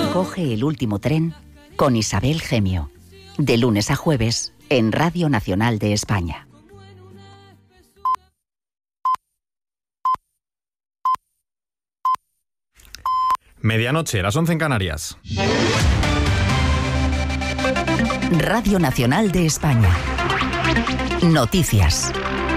Coge el último tren con Isabel Gemio. De lunes a jueves en Radio Nacional de España. Medianoche, las 11 en Canarias. Radio Nacional de España. Noticias.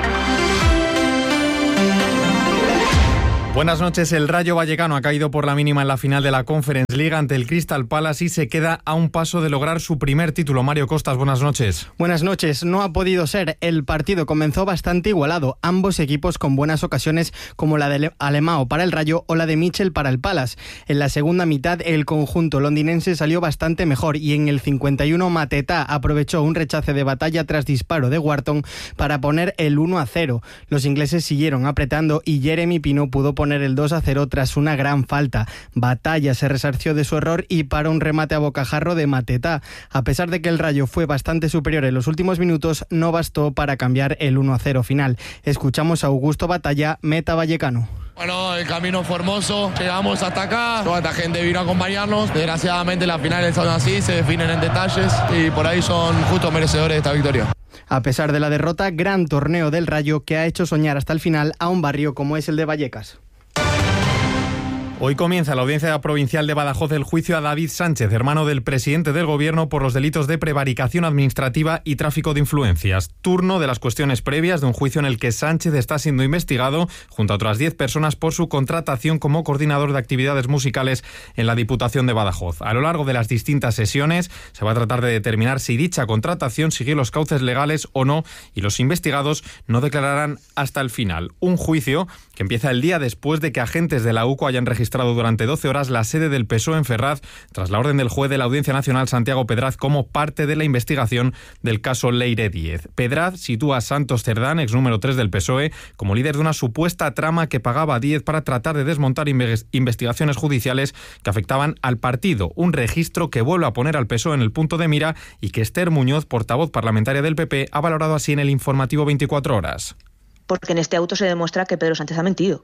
Buenas noches. El Rayo Vallecano ha caído por la mínima en la final de la Conference League ante el Crystal Palace y se queda a un paso de lograr su primer título. Mario Costas, buenas noches. Buenas noches. No ha podido ser. El partido comenzó bastante igualado. Ambos equipos con buenas ocasiones, como la de Alemão para el Rayo o la de Mitchell para el Palace. En la segunda mitad, el conjunto londinense salió bastante mejor y en el 51 Mateta aprovechó un rechace de batalla tras disparo de Wharton para poner el 1-0. Los ingleses siguieron apretando y Jeremy Pino pudo poner el 2-0 tras una gran falta. Batalla se resarció de su error y para un remate a bocajarro de Mateta. A pesar de que el Rayo fue bastante superior en los últimos minutos, no bastó para cambiar el 1-0 final. Escuchamos a Augusto Batalla, meta vallecano. Bueno, el camino fue hermoso, llegamos hasta acá, toda esta gente vino a acompañarnos. Desgraciadamente las finales son así, se definen en detalles y por ahí son justos merecedores de esta victoria. A pesar de la derrota, gran torneo del Rayo que ha hecho soñar hasta el final a un barrio como es el de Vallecas. Hoy comienza la Audiencia Provincial de Badajoz el juicio a David Sánchez, hermano del presidente del Gobierno, por los delitos de prevaricación administrativa y tráfico de influencias. Turno de las cuestiones previas de un juicio en el que Sánchez está siendo investigado, junto a otras 10 personas, por su contratación como coordinador de actividades musicales en la Diputación de Badajoz. A lo largo de las distintas sesiones se va a tratar de determinar si dicha contratación siguió los cauces legales o no, y los investigados no declararán hasta el final. Un juicio que empieza el día después de que agentes de la UCO hayan registrado durante 12 horas la sede del PSOE en Ferraz, tras la orden del juez de la Audiencia Nacional Santiago Pedraz como parte de la investigación del caso Leire 10. Pedraz sitúa a Santos Cerdán, ex número 3 del PSOE, como líder de una supuesta trama que pagaba a 10 para tratar de desmontar investigaciones judiciales que afectaban al partido. Un registro que vuelve a poner al PSOE en el punto de mira y que Esther Muñoz, portavoz parlamentaria del PP, ha valorado así en el informativo 24 horas. Porque en este auto se demuestra que Pedro Sánchez ha mentido,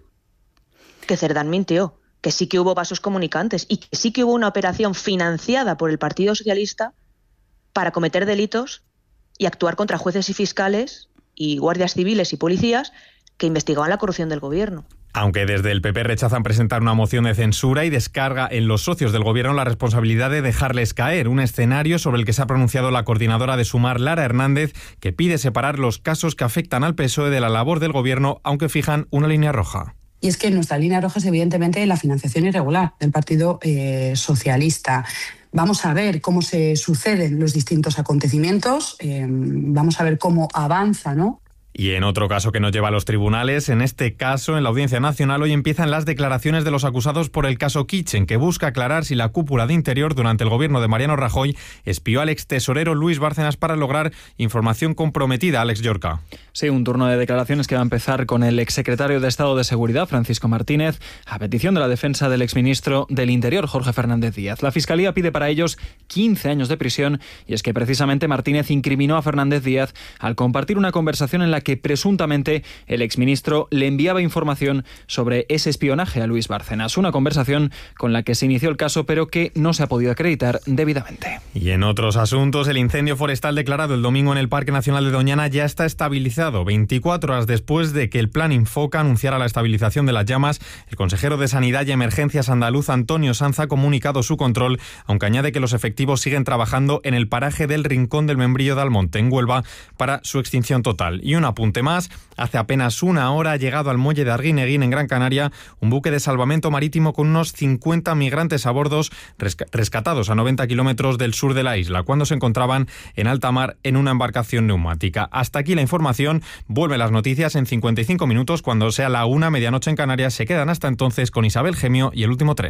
que Cerdán mintió, que sí que hubo vasos comunicantes y que sí que hubo una operación financiada por el Partido Socialista para cometer delitos y actuar contra jueces y fiscales y guardias civiles y policías que investigaban la corrupción del gobierno. Aunque desde el PP rechazan presentar una moción de censura y descarga en los socios del gobierno la responsabilidad de dejarles caer, un escenario sobre el que se ha pronunciado la coordinadora de Sumar, Lara Hernández, que pide separar los casos que afectan al PSOE de la labor del gobierno, aunque fijan una línea roja. Y es que nuestra línea roja es evidentemente la financiación irregular del Partido Socialista. Vamos a ver cómo se suceden los distintos acontecimientos, vamos a ver cómo avanza, ¿no? Y en otro caso que nos lleva a los tribunales, en este caso, en la Audiencia Nacional, hoy empiezan las declaraciones de los acusados por el caso Kitchen, que busca aclarar si la cúpula de Interior durante el gobierno de Mariano Rajoy espió al extesorero Luis Bárcenas para lograr información comprometida. Alex Llorca. Sí, un turno de declaraciones que va a empezar con el exsecretario de Estado de Seguridad, Francisco Martínez, a petición de la defensa del exministro del Interior, Jorge Fernández Díaz. La Fiscalía pide para ellos 15 años de prisión, y es que precisamente Martínez incriminó a Fernández Díaz al compartir una conversación en la que presuntamente el exministro le enviaba información sobre ese espionaje a Luis Bárcenas. Una conversación con la que se inició el caso, pero que no se ha podido acreditar debidamente. Y en otros asuntos, el incendio forestal declarado el domingo en el Parque Nacional de Doñana ya está estabilizado. 24 horas después de que el Plan Infoca anunciara la estabilización de las llamas, el consejero de Sanidad y Emergencias andaluz, Antonio Sanz, ha comunicado su control, aunque añade que los efectivos siguen trabajando en el paraje del Rincón del Membrillo de Almonte, en Huelva, para su extinción total. Y un apunte más, hace apenas una hora ha llegado al muelle de Arguineguín, en Gran Canaria, un buque de salvamento marítimo con unos 50 migrantes a bordo rescatados a 90 kilómetros del sur de la isla, cuando se encontraban en alta mar en una embarcación neumática. Hasta aquí la información. Vuelven las noticias en 55 minutos, cuando sea la 1:00, medianoche en Canarias. Se quedan hasta entonces con Isabel Gemio y El Último Tren.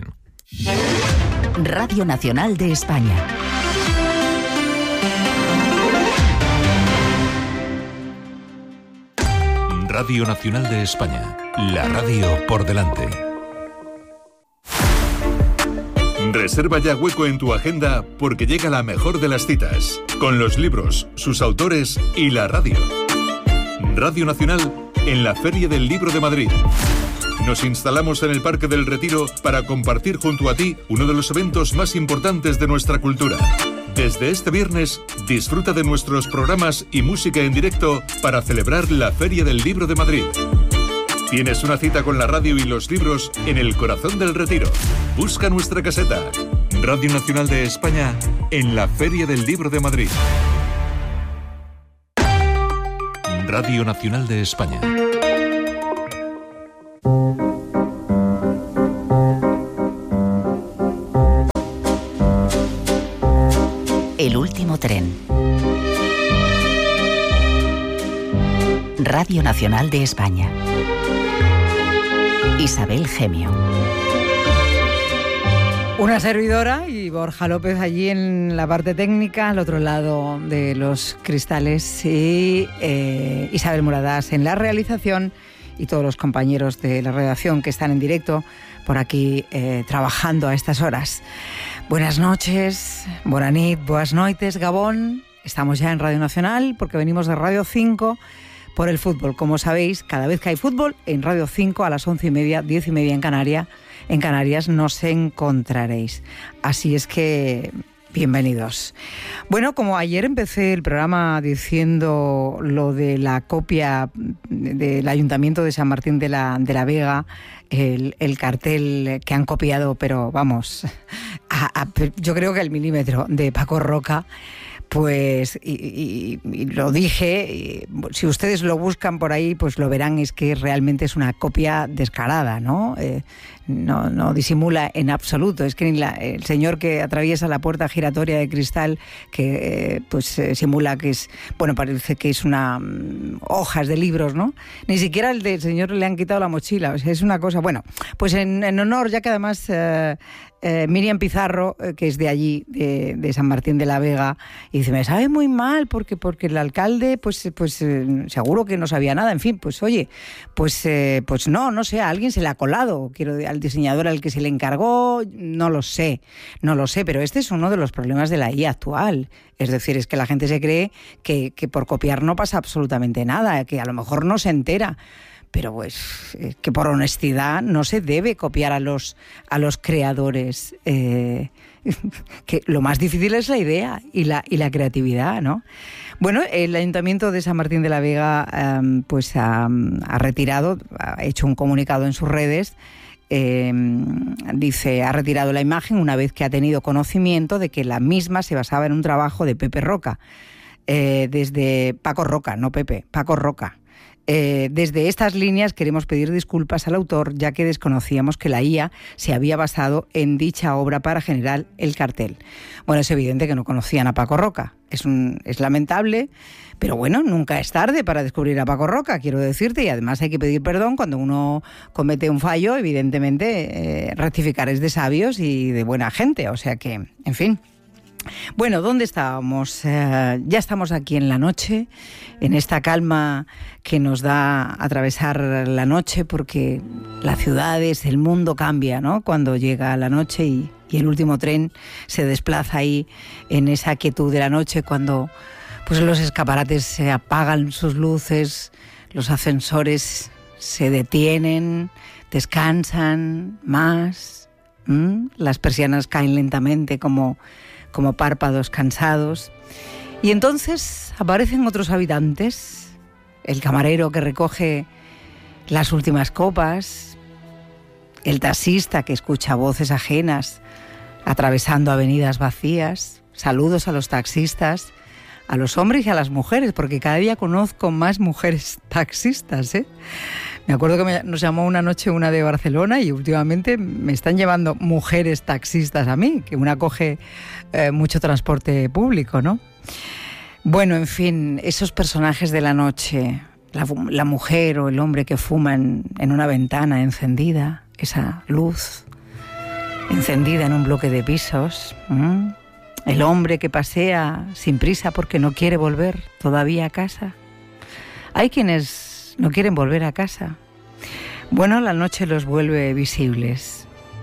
Radio Nacional de España. Radio Nacional de España, la radio por delante. Reserva ya hueco en tu agenda porque llega la mejor de las citas, con los libros, sus autores y la radio. Radio Nacional en la Feria del Libro de Madrid. Nos instalamos en el Parque del Retiro para compartir junto a ti uno de los eventos más importantes de nuestra cultura. Desde este viernes, disfruta de nuestros programas y música en directo para celebrar la Feria del Libro de Madrid. Tienes una cita con la radio y los libros en el corazón del Retiro. Busca nuestra caseta. Radio Nacional de España en la Feria del Libro de Madrid. Radio Nacional de España. El último tren. Radio Nacional de España. Isabel Gemio. Una servidora y Borja López allí en la parte técnica, al otro lado de los cristales, y Isabel Muradás en la realización, y todos los compañeros de la redacción que están en directo por aquí trabajando a estas horas. Buenas noches, bona nit, boas noites, Gabón. Estamos ya en Radio Nacional porque venimos de Radio 5 por el fútbol. Como sabéis, cada vez que hay fútbol, en Radio 5 a las 11:30, 10:30 en Canarias nos encontraréis. Así es que bienvenidos. Bueno, como ayer empecé el programa diciendo lo de la copia del Ayuntamiento de San Martín de la Vega, el cartel que han copiado, pero vamos, yo creo que al milímetro, de Paco Roca, pues, y lo dije, si ustedes lo buscan por ahí, pues lo verán, es que realmente es una copia descarada, ¿no? No disimula en absoluto. Es que el señor que atraviesa la puerta giratoria de cristal, que simula que es, bueno, parece que es hojas de libros, ¿no? Ni siquiera el del señor le han quitado la mochila, o sea, es una cosa, bueno, pues en honor, ya que además Miriam Pizarro, que es de allí, de San Martín de la Vega, y dice, me sabe muy mal porque el alcalde, pues seguro que no sabía nada, en fin, pues oye, pues no sé, a alguien se le ha colado, al diseñador al que se le encargó, no lo sé, pero este es uno de los problemas de la IA actual. Es decir, es que la gente se cree que por copiar no pasa absolutamente nada, que a lo mejor no se entera. Pero pues que por honestidad no se debe copiar a los creadores. Que lo más difícil es la idea y la creatividad, ¿no? Bueno, el Ayuntamiento de San Martín de la Vega ha retirado, ha hecho un comunicado en sus redes. Dice, ha retirado la imagen una vez que ha tenido conocimiento de que la misma se basaba en un trabajo de Pepe Roca, desde Paco Roca, no Pepe, Paco Roca. Desde estas líneas queremos pedir disculpas al autor, ya que desconocíamos que la IA se había basado en dicha obra para generar el cartel. Bueno, es evidente que no conocían a Paco Roca. Es lamentable, pero bueno, nunca es tarde para descubrir a Paco Roca, quiero decirte, y además hay que pedir perdón cuando uno comete un fallo, evidentemente, rectificar es de sabios y de buena gente, o sea que, en fin. Bueno, ¿dónde estábamos? Ya estamos aquí en la noche, en esta calma que nos da atravesar la noche, porque las ciudades, el mundo cambia, ¿no? Cuando llega la noche y el último tren se desplaza ahí en esa quietud de la noche, cuando pues los escaparates se apagan sus luces, los ascensores se detienen, descansan más, las persianas caen lentamente como párpados cansados, y entonces aparecen otros habitantes, el camarero que recoge las últimas copas, el taxista que escucha voces ajenas atravesando avenidas vacías. Saludos a los taxistas, a los hombres y a las mujeres, porque cada día conozco más mujeres taxistas, ¿eh? Me acuerdo que nos llamó una noche una de Barcelona y últimamente me están llevando mujeres taxistas a mí, que una coge mucho transporte público, ¿no? Bueno, en fin, esos personajes de la noche, la mujer o el hombre que fuman en una ventana encendida, esa luz encendida en un bloque de pisos, el hombre que pasea sin prisa porque no quiere volver todavía a casa. Hay quienes no quieren volver a casa. Bueno, la noche los vuelve visibles.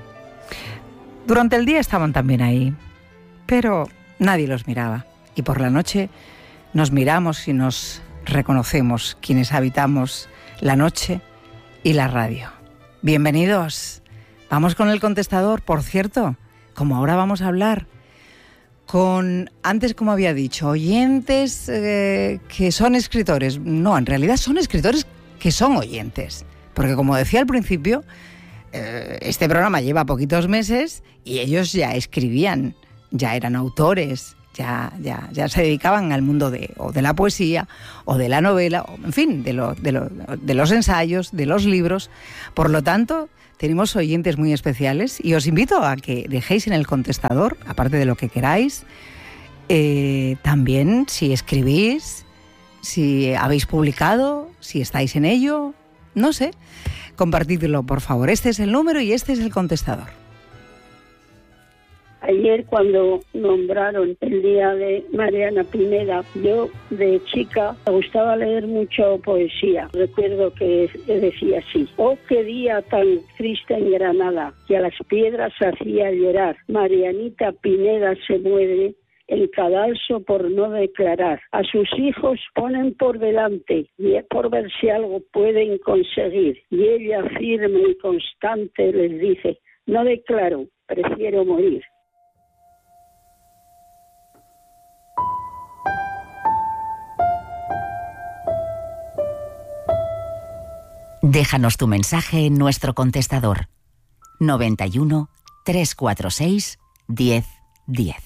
Durante el día estaban también ahí, pero nadie los miraba. Y por la noche nos miramos y nos reconocemos quienes habitamos la noche y la radio. Bienvenidos. Vamos con el contestador. Por cierto, como ahora vamos a hablar con, antes como había dicho, oyentes que son escritores. No, en realidad son escritores que son oyentes. Porque como decía al principio, este programa lleva poquitos meses y ellos ya escribían, ya eran autores, ya se dedicaban al mundo de la poesía o de la novela, o, en fin, de los ensayos, de los libros. Por lo tanto, tenemos oyentes muy especiales y os invito a que dejéis en el contestador, aparte de lo que queráis, también si escribís, si habéis publicado, si estáis en ello, no sé, compartidlo por favor. Este es el número y este es el contestador. Ayer cuando nombraron el día de Mariana Pineda, yo de chica me gustaba leer mucho poesía. Recuerdo que decía así: oh, qué día tan triste en Granada, que a las piedras hacía llorar. Marianita Pineda se muere en cadalso por no declarar. A sus hijos ponen por delante y por ver si algo pueden conseguir. Y ella firme y constante les dice: no declaro, prefiero morir. Déjanos tu mensaje en nuestro contestador 91 346 1010.